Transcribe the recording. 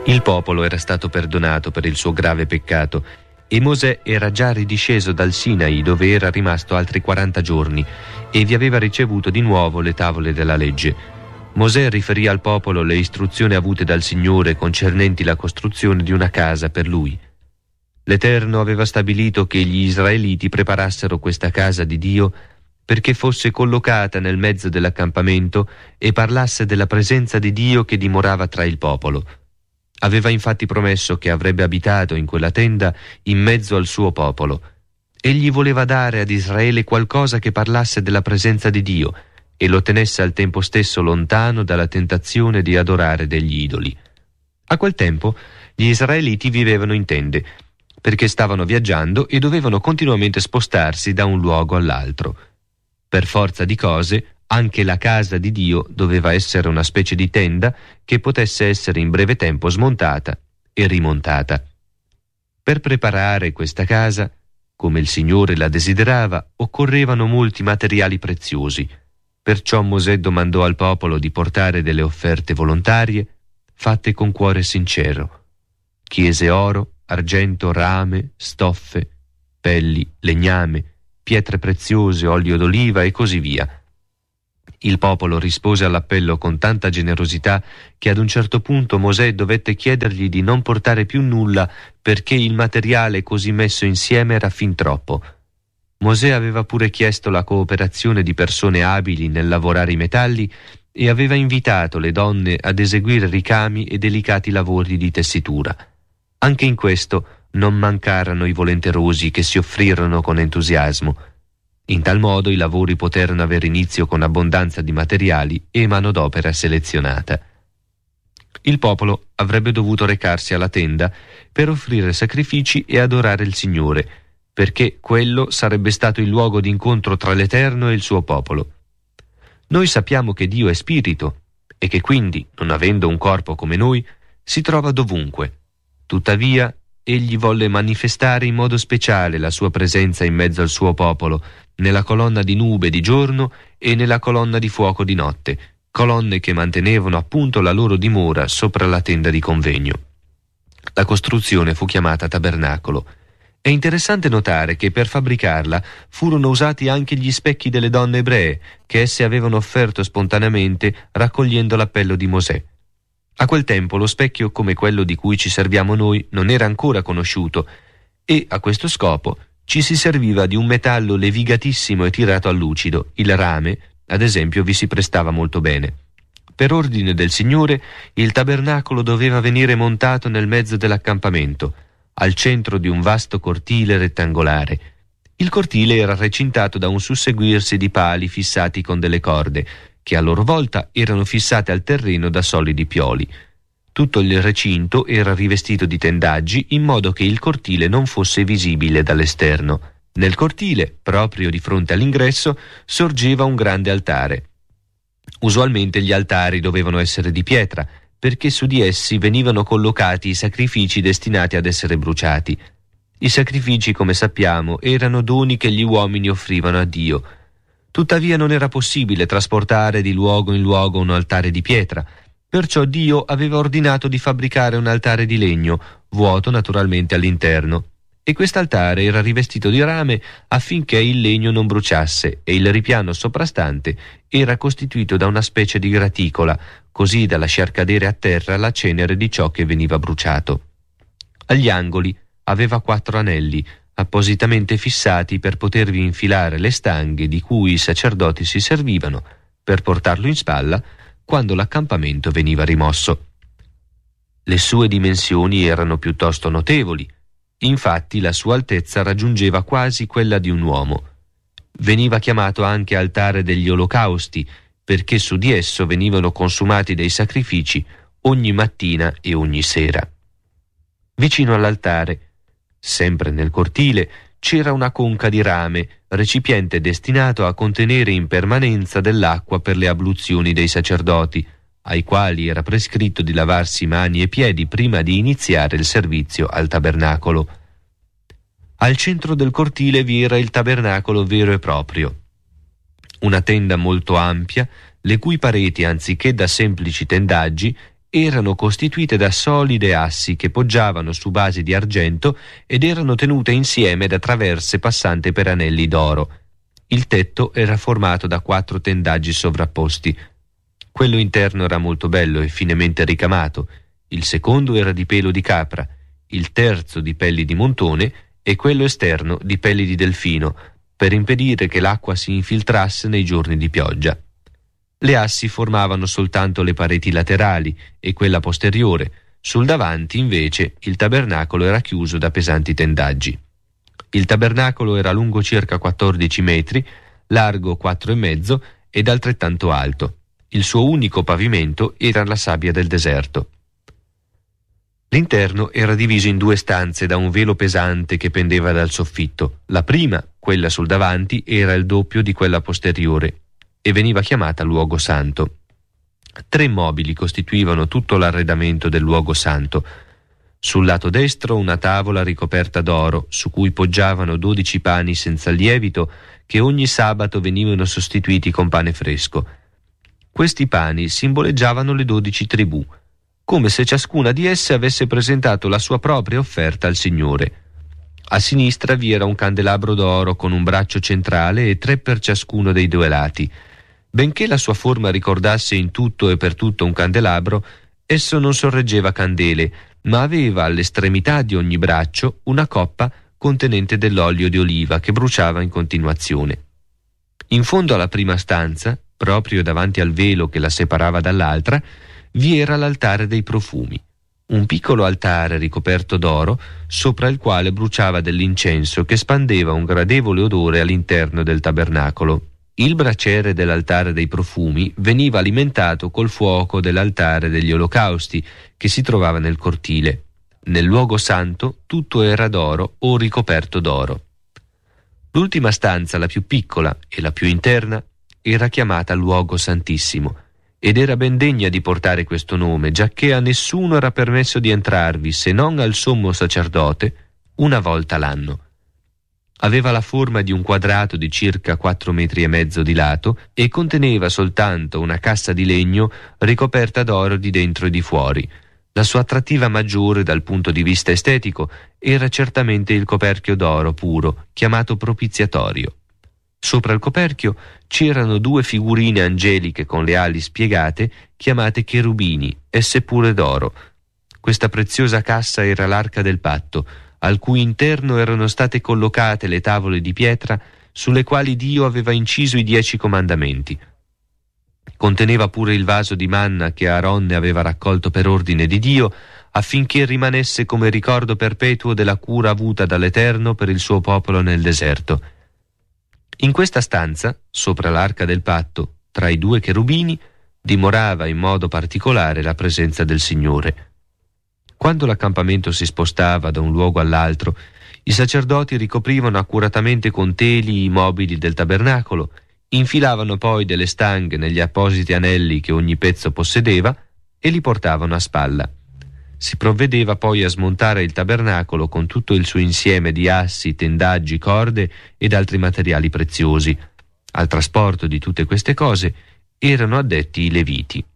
Il popolo era stato perdonato per il suo grave peccato e Mosè era già ridisceso dal Sinai, dove era rimasto altri 40 giorni, e vi aveva ricevuto di nuovo le tavole della legge. Mosè riferì al popolo le istruzioni avute dal Signore concernenti la costruzione di una casa per lui. L'Eterno aveva stabilito che gli israeliti preparassero questa casa di Dio perché fosse collocata nel mezzo dell'accampamento e parlasse della presenza di Dio che dimorava tra il popolo. Aveva infatti promesso che avrebbe abitato in quella tenda in mezzo al suo popolo. Egli voleva dare ad Israele qualcosa che parlasse della presenza di Dio e lo tenesse al tempo stesso lontano dalla tentazione di adorare degli idoli. A quel tempo gli israeliti vivevano in tende, perché stavano viaggiando e dovevano continuamente spostarsi da un luogo all'altro. Per forza di cose, anche la casa di Dio doveva essere una specie di tenda che potesse essere in breve tempo smontata e rimontata. Per preparare questa casa, come il Signore la desiderava, occorrevano molti materiali preziosi. Perciò Mosè domandò al popolo di portare delle offerte volontarie fatte con cuore sincero. Chiese oro, argento, rame, stoffe, pelli, legname, pietre preziose, olio d'oliva e così via. Il popolo rispose all'appello con tanta generosità che ad un certo punto Mosè dovette chiedergli di non portare più nulla perché il materiale così messo insieme era fin troppo. Mosè aveva pure chiesto la cooperazione di persone abili nel lavorare i metalli e aveva invitato le donne ad eseguire ricami e delicati lavori di tessitura. Anche in questo non mancarono i volenterosi che si offrirono con entusiasmo. In tal modo i lavori poterono avere inizio con abbondanza di materiali e manodopera selezionata. Il popolo avrebbe dovuto recarsi alla tenda per offrire sacrifici e adorare il Signore, perché quello sarebbe stato il luogo d'incontro tra l'Eterno e il suo popolo. Noi sappiamo che Dio è spirito e che quindi, non avendo un corpo come noi, si trova dovunque. Tuttavia, egli volle manifestare in modo speciale la sua presenza in mezzo al suo popolo, nella colonna di nube di giorno e nella colonna di fuoco di notte, colonne che mantenevano appunto la loro dimora sopra la tenda di convegno. La costruzione fu chiamata tabernacolo. È interessante notare che per fabbricarla furono usati anche gli specchi delle donne ebree, che esse avevano offerto spontaneamente raccogliendo l'appello di Mosè. A quel tempo lo specchio come quello di cui ci serviamo noi non era ancora conosciuto e, a questo scopo, ci si serviva di un metallo levigatissimo e tirato a lucido. Il rame, ad esempio, vi si prestava molto bene. Per ordine del Signore, il tabernacolo doveva venire montato nel mezzo dell'accampamento, al centro di un vasto cortile rettangolare. Il cortile era recintato da un susseguirsi di pali fissati con delle corde, che a loro volta erano fissate al terreno da solidi pioli. Tutto il recinto era rivestito di tendaggi in modo che il cortile non fosse visibile dall'esterno. Nel cortile, proprio di fronte all'ingresso, sorgeva un grande altare. Usualmente gli altari dovevano essere di pietra, perché su di essi venivano collocati i sacrifici destinati ad essere bruciati. I sacrifici, come sappiamo, erano doni che gli uomini offrivano a Dio. Tuttavia non era possibile trasportare di luogo in luogo un altare di pietra, perciò Dio aveva ordinato di fabbricare un altare di legno, vuoto naturalmente all'interno, e quest'altare era rivestito di rame affinché il legno non bruciasse e il ripiano soprastante era costituito da una specie di graticola, così da lasciar cadere a terra la cenere di ciò che veniva bruciato. Agli angoli aveva 4 anelli, appositamente fissati per potervi infilare le stanghe di cui i sacerdoti si servivano per portarlo in spalla quando l'accampamento veniva rimosso. Le sue dimensioni erano piuttosto notevoli, infatti la sua altezza raggiungeva quasi quella di un uomo. Veniva chiamato anche altare degli olocausti, perché su di esso venivano consumati dei sacrifici ogni mattina e ogni sera. Vicino all'altare, sempre nel cortile, c'era una conca di rame, recipiente destinato a contenere in permanenza dell'acqua per le abluzioni dei sacerdoti, ai quali era prescritto di lavarsi mani e piedi prima di iniziare il servizio al tabernacolo. Al centro del cortile vi era il tabernacolo vero e proprio, una tenda molto ampia, le cui pareti, anziché da semplici tendaggi, erano costituite da solide assi che poggiavano su basi di argento ed erano tenute insieme da traverse passate per anelli d'oro. Il tetto era formato da 4 tendaggi sovrapposti. Quello interno era molto bello e finemente ricamato, il secondo era di pelo di capra, il terzo di pelli di montone e quello esterno di pelli di delfino, per impedire che l'acqua si infiltrasse nei giorni di pioggia. Le assi formavano soltanto le pareti laterali e quella posteriore. Sul davanti, invece, il tabernacolo era chiuso da pesanti tendaggi. Il tabernacolo era lungo circa 14 metri, largo 4,5 ed altrettanto alto. Il suo unico pavimento era la sabbia del deserto. L'interno era diviso in 2 stanze da un velo pesante che pendeva dal soffitto. La prima, quella sul davanti, era il doppio di quella posteriore e veniva chiamata luogo santo. 3 mobili costituivano tutto l'arredamento del luogo santo. Sul lato destro una tavola ricoperta d'oro, su cui poggiavano 12 pani senza lievito che ogni sabato venivano sostituiti con pane fresco. Questi pani simboleggiavano le 12 tribù, come se ciascuna di esse avesse presentato la sua propria offerta al Signore. A sinistra vi era un candelabro d'oro con un braccio centrale e 3 per ciascuno dei 2 lati. Benché la sua forma ricordasse in tutto e per tutto un candelabro, esso non sorreggeva candele, ma aveva all'estremità di ogni braccio una coppa contenente dell'olio di oliva che bruciava in continuazione. In fondo alla prima stanza, proprio davanti al velo che la separava dall'altra, vi era l'altare dei profumi, un piccolo altare ricoperto d'oro sopra il quale bruciava dell'incenso che spandeva un gradevole odore all'interno del tabernacolo. Il braciere dell'altare dei profumi veniva alimentato col fuoco dell'altare degli olocausti che si trovava nel cortile. Nel luogo santo tutto era d'oro o ricoperto d'oro. L'ultima stanza, la più piccola e la più interna, era chiamata luogo santissimo ed era ben degna di portare questo nome, giacché a nessuno era permesso di entrarvi se non al sommo sacerdote una volta l'anno. Aveva la forma di un quadrato di circa 4,5 metri di lato e conteneva soltanto una cassa di legno ricoperta d'oro di dentro e di fuori. La sua attrattiva maggiore dal punto di vista estetico era certamente il coperchio d'oro puro, chiamato propiziatorio. Sopra il coperchio c'erano 2 figurine angeliche con le ali spiegate, chiamate cherubini, esse pure d'oro. Questa preziosa cassa era l'arca del patto, al cui interno erano state collocate le tavole di pietra sulle quali Dio aveva inciso i 10 comandamenti. Conteneva pure il vaso di manna che Aaronne aveva raccolto per ordine di Dio, affinché rimanesse come ricordo perpetuo della cura avuta dall'Eterno per il suo popolo nel deserto. In questa stanza, sopra l'arca del patto, tra i 2 cherubini, dimorava in modo particolare la presenza del Signore. Quando l'accampamento si spostava da un luogo all'altro, i sacerdoti ricoprivano accuratamente con teli i mobili del tabernacolo, infilavano poi delle stanghe negli appositi anelli che ogni pezzo possedeva e li portavano a spalla. Si provvedeva poi a smontare il tabernacolo con tutto il suo insieme di assi, tendaggi, corde ed altri materiali preziosi. Al trasporto di tutte queste cose erano addetti i Leviti.